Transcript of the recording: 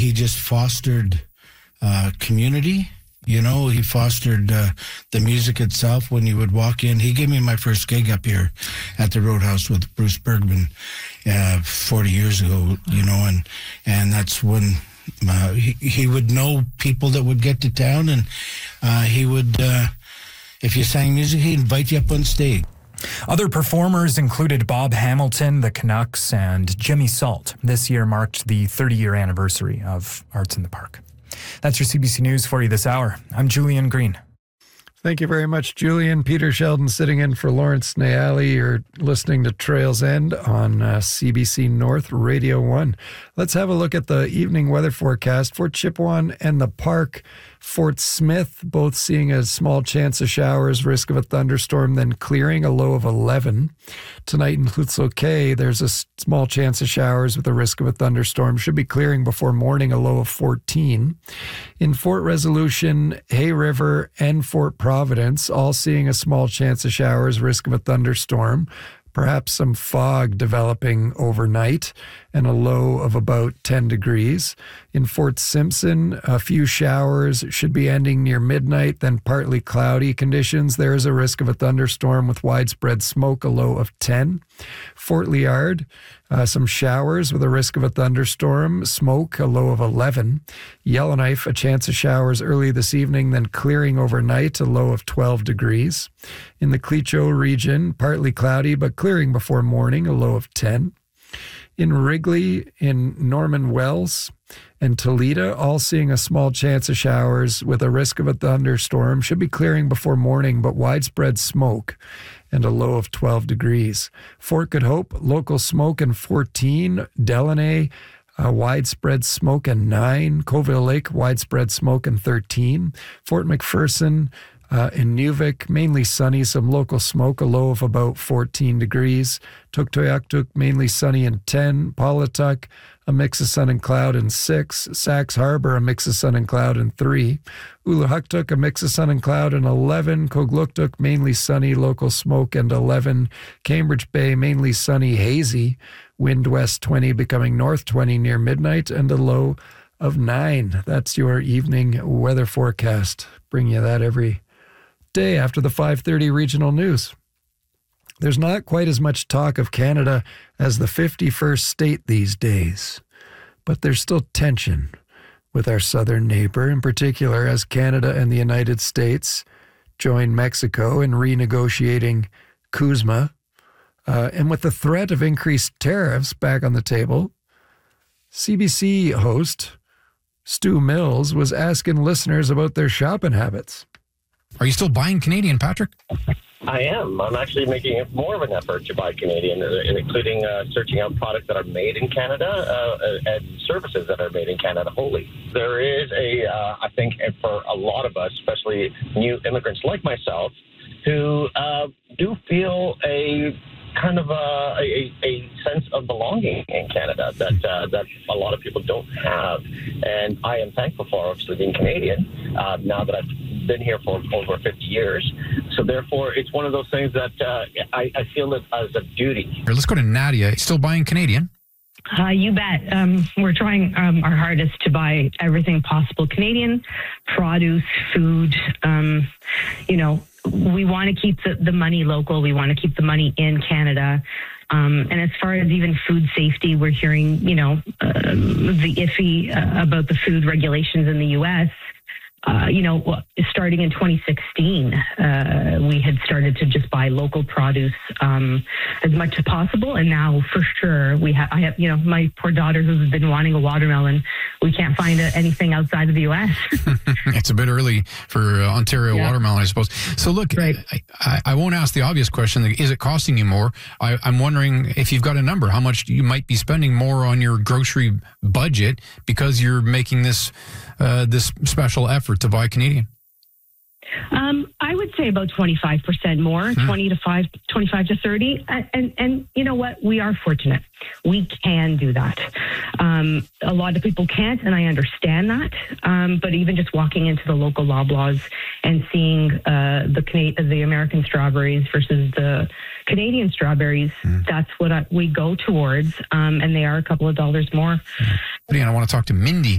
he just fostered community. You know, he fostered the music itself. When you would walk in, he gave me my first gig up here at the Roadhouse with Bruce Bergman 40 years ago, you know, and that's when he would know people that would get to town, and he would, if you sang music, he'd invite you up on stage. Other performers included Bob Hamilton, the Canucks, and Jimmy Salt. This year marked the 30-year anniversary of Arts in the Park. That's your CBC News for you this hour. I'm Julian Green. Thank you very much, Julian. Peter Sheldon sitting in for Lawrence Nayali. You're listening to Trails End on CBC North Radio 1. Let's have a look at the evening weather forecast for Chipewyan and the Park. Fort Smith, both seeing a small chance of showers, risk of a thunderstorm, then clearing, a low of 11. Tonight in Hutzil K, there's a small chance of showers with a risk of a thunderstorm. Should be clearing before morning, a low of 14. In Fort Resolution, Hay River, and Fort Providence, all seeing a small chance of showers, risk of a thunderstorm. Perhaps some fog developing overnight, and a low of about 10 degrees. In Fort Simpson, a few showers should be ending near midnight, then partly cloudy conditions. There is a risk of a thunderstorm with widespread smoke, a low of 10. Fort Liard, some showers with a risk of a thunderstorm, smoke, a low of 11. Yellowknife, a chance of showers early this evening, then clearing overnight, a low of 12 degrees. In the Clecho region, partly cloudy, but clearing before morning, a low of 10. In Wrigley, in Norman Wells, and Toledo, all seeing a small chance of showers with a risk of a thunderstorm. Should be clearing before morning, but widespread smoke, and a low of 12 degrees. Fort Good Hope, local smoke, and 14. Delaney, widespread smoke, and 9. Coville Lake, widespread smoke, and 13. Fort McPherson, in Nuvik, mainly sunny, some local smoke, a low of about 14 degrees. Tuktoyaktuk, mainly sunny, and 10. Paulatuk, a mix of sun and cloud, and 6. Sax Harbor, a mix of sun and cloud, and 3. Uluhuktuk, a mix of sun and cloud, and 11. Kogluktuk, mainly sunny, local smoke, and 11. Cambridge Bay, mainly sunny, hazy, wind west 20, becoming north 20 near midnight, and a low of 9. That's your evening weather forecast. Bring you that every day after the 5:30 regional news. There's not quite as much talk of Canada as the 51st state these days, but there's still tension with our southern neighbor, in particular as Canada and the United States join Mexico in renegotiating CUSMA, and with the threat of increased tariffs back on the table. CBC host Stu Mills was asking listeners about their shopping habits. Are you still buying Canadian, Patrick? I am. I'm actually making more of an effort to buy Canadian, including searching out products that are made in Canada and services that are made in Canada wholly. There is I think for a lot of us, especially new immigrants like myself, who do feel a kind of a sense of belonging in Canada that a lot of people don't have. And I am thankful for obviously being Canadian now that I've been here for over 50 years. So therefore, it's one of those things that I feel it as a duty. Let's go to Nadia. Still buying Canadian? You bet. We're trying our hardest to buy everything possible Canadian, produce, food. We want to keep the money local. We want to keep the money in Canada. And as far as even food safety, we're hearing, the iffy about the food regulations in the U.S. Starting in 2016, we had started to just buy local produce as much as possible. And now, for sure, I have, my poor daughter who's been wanting a watermelon. We can't find anything outside of the U.S. It's a bit early for Ontario watermelon, I suppose. So look, right. I won't ask the obvious question. Is it costing you more? I'm wondering if you've got a number, how much you might be spending more on your grocery budget because you're making this special effort to buy Canadian. I would say about 25% more, 25 to 30. And you know what? We are fortunate. We can do that. A lot of people can't, and I understand that. But even just walking into the local Loblaws and seeing the American strawberries versus the Canadian strawberries, that's what we go towards. And they are a couple of dollars more. I want to talk to Mindy